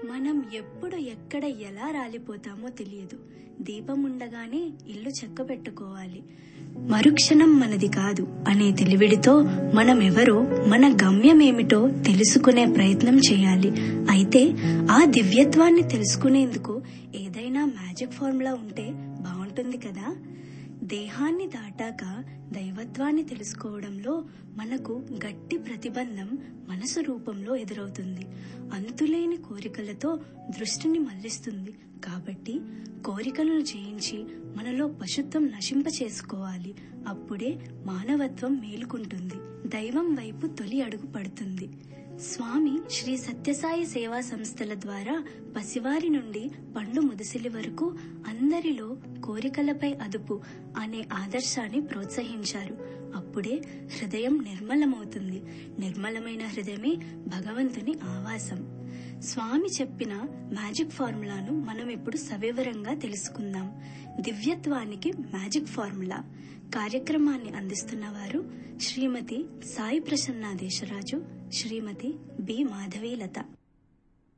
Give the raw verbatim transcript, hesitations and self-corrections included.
మనం ఎప్పుడు ఎక్కడ ఎలా రాలిపోతామో తెలియదు. దీపం ఉండగానే ఇల్లు చెక్క పెట్టుకోవాలి. మరుక్షణం మనది కాదు అనే తెలివిడితో మనమెవరో, మన గమ్యమేమిటో తెలుసుకునే ప్రయత్నం చేయాలి. అయితే ఆ దివ్యత్వాన్ని తెలుసుకునేందుకు ఏదైనా మ్యాజిక్ ఫార్ములా ఉంటే బాగుంటుంది కదా. దేహాన్ని దాటాక దైవత్వాన్ని తెలుసుకోవడంలో మనకు గట్టి ప్రతిబంధం మనసు రూపంలో ఎదురవుతుంది. అంతులేని కోరికలతో దృష్టిని మళ్లిస్తుంది. కాబట్టి కోరికలను జయించి మనలో పశుత్వం నశింప చేసుకోవాలి. అప్పుడే మానవత్వం మేలుకుంటుంది, దైవం వైపు తొలి అడుగు పడుతుంది. స్వామి శ్రీ సత్యసాయి సేవా సంస్థల ద్వారా పసివారి నుండి పండు ముదిసిలి వరకు అందరిలో కోరికలపై అదుపు అనే ఆదర్శాన్ని ప్రోత్సహించారు. అప్పుడే హృదయం నిర్మలమవుతుంది. నిర్మలమైన హృదయమే భగవంతుని ఆవాసం. స్వామి చెప్పిన మ్యాజిక్ ఫార్ములాను మనం ఇప్పుడు సవివరంగా తెలుసుకుందాం. దివ్యత్వానికి మ్యాజిక్ ఫార్ములా కార్యక్రమాన్ని అందిస్తున్నవారు శ్రీమతి సాయి ప్రసన్న దేశరాజు, శ్రీమతి బి మాధవీలత.